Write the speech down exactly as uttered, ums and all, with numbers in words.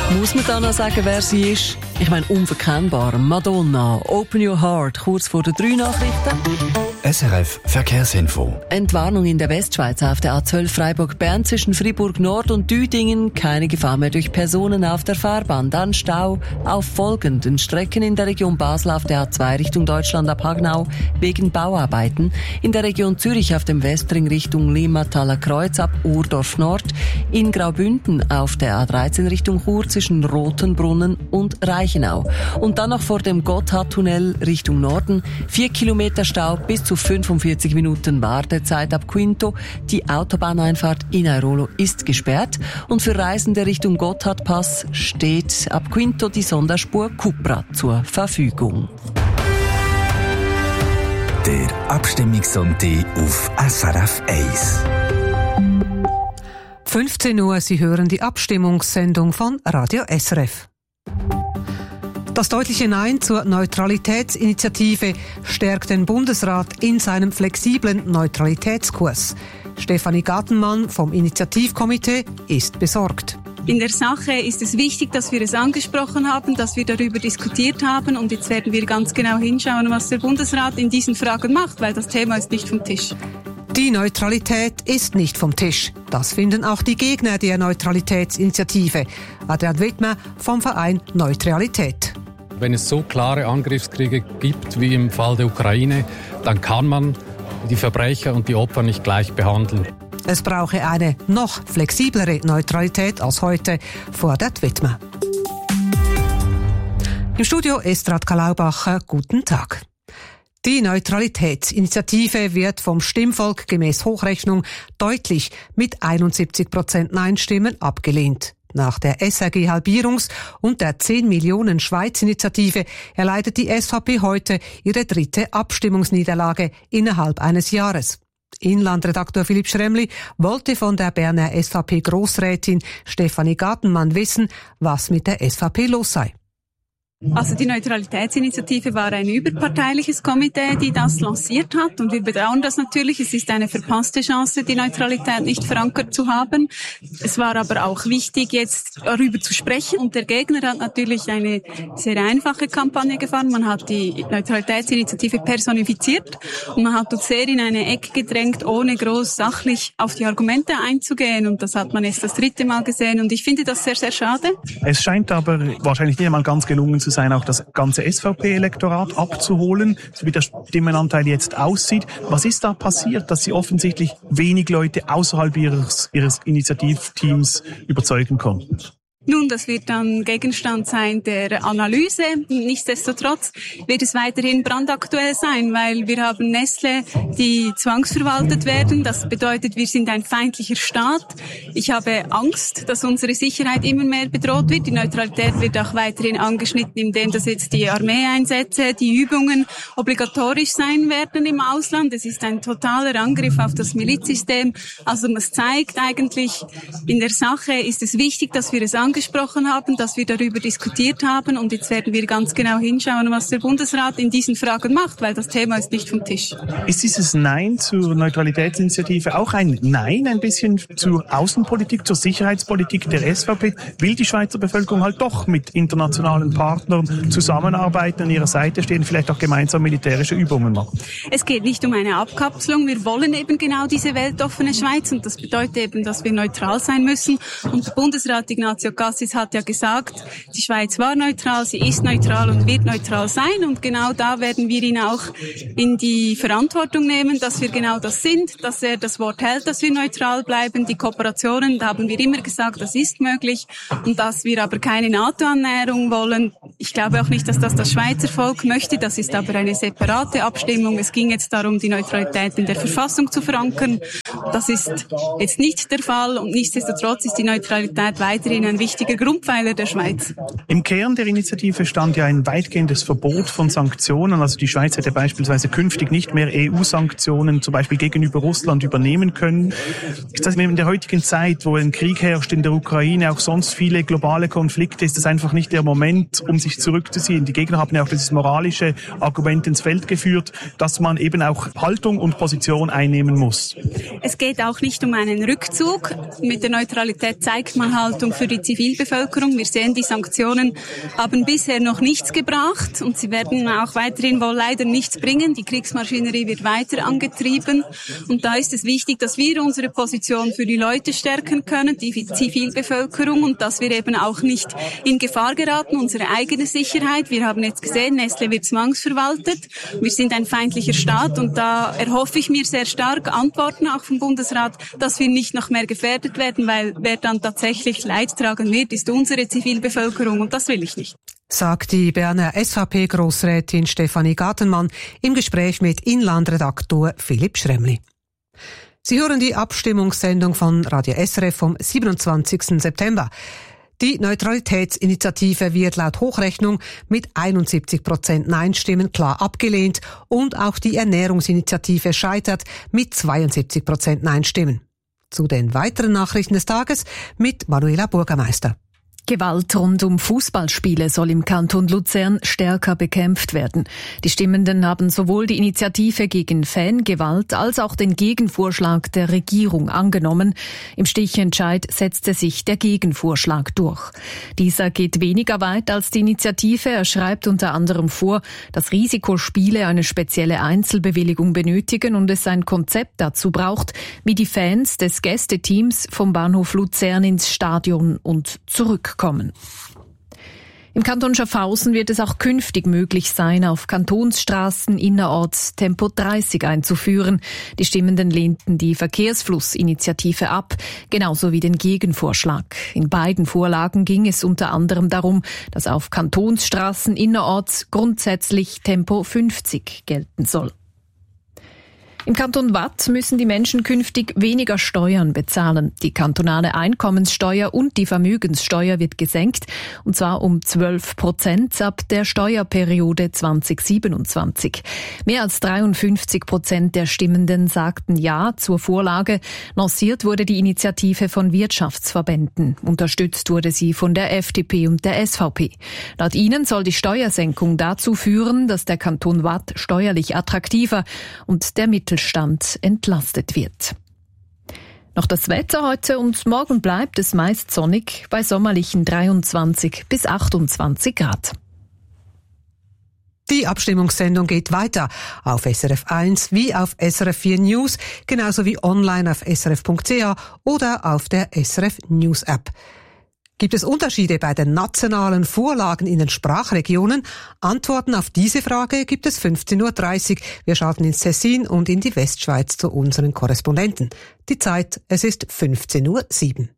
Muss man da noch sagen, wer sie ist? Ich meine, unverkennbar. Madonna, Open Your Heart, kurz vor den drei Nachrichten. S R F Verkehrsinfo. Entwarnung in der Westschweiz auf der A zwölf Freiburg-Bern zwischen Fribourg Nord und Düdingen. Keine Gefahr mehr durch Personen auf der Fahrbahn. Dann Stau auf folgenden Strecken in der Region Basel auf der A zwei Richtung Deutschland ab Hagnau wegen Bauarbeiten. In der Region Zürich auf dem Westring Richtung Limmathaler Kreuz ab Urdorf Nord. In Graubünden auf der A dreizehn Richtung Chur zwischen Rotenbrunnen und Reichenau. Und dann noch vor dem Gotthardtunnel Richtung Norden. Vier Kilometer Stau bis zu fünfundvierzig Minuten Wartezeit ab Quinto. Die Autobahneinfahrt in Airolo ist gesperrt. Und für Reisende Richtung Gotthardpass steht ab Quinto die Sonderspur Cupra zur Verfügung. Der Abstimmungssonntag auf S R F eins. fünfzehn Uhr, Sie hören die Abstimmungssendung von Radio S R F. Das deutliche Nein zur Neutralitätsinitiative stärkt den Bundesrat in seinem flexiblen Neutralitätskurs. Stefanie Gartenmann vom Initiativkomitee ist besorgt. In der Sache ist es wichtig, dass wir es angesprochen haben, dass wir darüber diskutiert haben und jetzt werden wir ganz genau hinschauen, was der Bundesrat in diesen Fragen macht, weil das Thema ist nicht vom Tisch. Die Neutralität ist nicht vom Tisch. Das finden auch die Gegner der Neutralitätsinitiative. Adrian Wittmer vom Verein Neutralität. Wenn es so klare Angriffskriege gibt wie im Fall der Ukraine, dann kann man die Verbrecher und die Opfer nicht gleich behandeln. Es brauche eine noch flexiblere Neutralität als heute, fordert Wittmer. Im Studio Estrat Kalaubacher, guten Tag. Die Neutralitätsinitiative wird vom Stimmvolk gemäß Hochrechnung deutlich mit einundsiebzig Prozent Nein-Stimmen abgelehnt. Nach der S R G-Halbierungs- und der zehn Millionen Schweiz-Initiative erleidet die S V P heute ihre dritte Abstimmungsniederlage innerhalb eines Jahres. Inlandredakteur Philipp Schremli wollte von der Berner S V P-Grossrätin Stefanie Gartenmann wissen, was mit der S V P los sei. Also die Neutralitätsinitiative war ein überparteiliches Komitee, die das lanciert hat und wir bedauern das natürlich. Es ist eine verpasste Chance, die Neutralität nicht verankert zu haben. Es war aber auch wichtig, jetzt darüber zu sprechen und der Gegner hat natürlich eine sehr einfache Kampagne gefahren. Man hat die Neutralitätsinitiative personifiziert und man hat uns sehr in eine Ecke gedrängt, ohne groß sachlich auf die Argumente einzugehen und das hat man jetzt das dritte Mal gesehen und ich finde das sehr, sehr schade. Es scheint aber wahrscheinlich nicht einmal ganz gelungen zu sein, auch das ganze S V P-Elektorat abzuholen, so wie der Stimmenanteil jetzt aussieht. Was ist da passiert, dass Sie offensichtlich wenig Leute außerhalb Ihres, Ihres Initiativteams überzeugen konnten? Nun, das wird dann Gegenstand sein der Analyse. Nichtsdestotrotz wird es weiterhin brandaktuell sein, weil wir haben Nestle, die zwangsverwaltet werden. Das bedeutet, wir sind ein feindlicher Staat. Ich habe Angst, dass unsere Sicherheit immer mehr bedroht wird. Die Neutralität wird auch weiterhin angeschnitten, indem dass jetzt die Armeeeinsätze, die Übungen obligatorisch sein werden im Ausland. Es ist ein totaler Angriff auf das Milizsystem. Also es zeigt eigentlich, in der Sache ist es wichtig, dass wir es angesprochen haben, dass wir darüber diskutiert haben und jetzt werden wir ganz genau hinschauen, was der Bundesrat in diesen Fragen macht, weil das Thema ist nicht vom Tisch. Ist dieses Nein zur Neutralitätsinitiative auch ein Nein ein bisschen zur Außenpolitik, zur Sicherheitspolitik der S V P? Will die Schweizer Bevölkerung halt doch mit internationalen Partnern zusammenarbeiten, an ihrer Seite stehen, vielleicht auch gemeinsam militärische Übungen machen? Es geht nicht um eine Abkapselung. Wir wollen eben genau diese weltoffene Schweiz und das bedeutet eben, dass wir neutral sein müssen und der Bundesrat Ignazio Cassis hat ja gesagt, die Schweiz war neutral, sie ist neutral und wird neutral sein und genau da werden wir ihn auch in die Verantwortung nehmen, dass wir genau das sind, dass er das Wort hält, dass wir neutral bleiben. Die Kooperationen, da haben wir immer gesagt, das ist möglich und dass wir aber keine NATO-Annäherung wollen. Ich glaube auch nicht, dass das das Schweizer Volk möchte, das ist aber eine separate Abstimmung. Es ging jetzt darum, die Neutralität in der Verfassung zu verankern. Das ist jetzt nicht der Fall und nichtsdestotrotz ist die Neutralität weiterhin ein wichtiger Grundpfeiler der Schweiz. Im Kern der Initiative stand ja ein weitgehendes Verbot von Sanktionen. Also die Schweiz hätte beispielsweise künftig nicht mehr E U-Sanktionen zum Beispiel gegenüber Russland übernehmen können. Ist das in der heutigen Zeit, wo ein Krieg herrscht in der Ukraine, auch sonst viele globale Konflikte, ist das einfach nicht der Moment, um sich sich zurückzuziehen. Die Gegner haben ja auch dieses moralische Argument ins Feld geführt, dass man eben auch Haltung und Position einnehmen muss. Es geht auch nicht um einen Rückzug. Mit der Neutralität zeigt man Haltung für die Zivilbevölkerung. Wir sehen, die Sanktionen haben bisher noch nichts gebracht und sie werden auch weiterhin wohl leider nichts bringen. Die Kriegsmaschinerie wird weiter angetrieben und da ist es wichtig, dass wir unsere Position für die Leute stärken können, die Zivilbevölkerung, und dass wir eben auch nicht in Gefahr geraten, unsere eigene Sicherheit. Wir haben jetzt gesehen, Nestle wird zwangsverwaltet. Wir sind ein feindlicher Staat und da erhoffe ich mir sehr stark Antworten auch vom Bundesrat, dass wir nicht noch mehr gefährdet werden, weil wer dann tatsächlich Leid tragen wird, ist unsere Zivilbevölkerung und das will ich nicht. Sagt die Berner S V P-Grossrätin Stefanie Gartenmann im Gespräch mit Inlandredaktor Philipp Schremli. Sie hören die Abstimmungssendung von Radio S R F vom siebenundzwanzigsten September. Die Neutralitätsinitiative wird laut Hochrechnung mit einundsiebzig Prozent Nein-Stimmen klar abgelehnt und auch die Ernährungsinitiative scheitert mit zweiundsiebzig Prozent Nein-Stimmen. Zu den weiteren Nachrichten des Tages mit Manuela Burgermeister. Gewalt rund um Fußballspiele soll im Kanton Luzern stärker bekämpft werden. Die Stimmenden haben sowohl die Initiative gegen Fangewalt als auch den Gegenvorschlag der Regierung angenommen. Im Stichentscheid setzte sich der Gegenvorschlag durch. Dieser geht weniger weit als die Initiative. Er schreibt unter anderem vor, dass Risikospiele eine spezielle Einzelbewilligung benötigen und es ein Konzept dazu braucht, wie die Fans des Gästeteams vom Bahnhof Luzern ins Stadion und zurück kommen. Im Kanton Schaffhausen wird es auch künftig möglich sein, auf Kantonsstraßen innerorts Tempo dreißig einzuführen. Die Stimmenden lehnten die Verkehrsflussinitiative ab, genauso wie den Gegenvorschlag. In beiden Vorlagen ging es unter anderem darum, dass auf Kantonsstraßen innerorts grundsätzlich Tempo fünfzig gelten soll. Im Kanton Waadt müssen die Menschen künftig weniger Steuern bezahlen. Die kantonale Einkommenssteuer und die Vermögenssteuer wird gesenkt, und zwar um zwölf Prozent ab der Steuerperiode zweitausendsiebenundzwanzig. Mehr als dreiundfünfzig Prozent der Stimmenden sagten Ja zur Vorlage. Lanciert wurde die Initiative von Wirtschaftsverbänden. Unterstützt wurde sie von der F D P und der S V P. Laut ihnen soll die Steuersenkung dazu führen, dass der Kanton Waadt steuerlich attraktiver und der Mittelstand entlastet wird. Noch das Wetter heute und morgen bleibt es meist sonnig bei sommerlichen dreiundzwanzig bis achtundzwanzig Grad. Die Abstimmungssendung geht weiter auf S R F eins wie auf S R F vier News, genauso wie online auf S R F Punkt C A oder auf der S R F News App. Gibt es Unterschiede bei den nationalen Vorlagen in den Sprachregionen? Antworten auf diese Frage gibt es fünfzehn Uhr dreißig. Wir schalten ins Tessin und in die Westschweiz zu unseren Korrespondenten. Die Zeit, es ist fünfzehn Uhr sieben.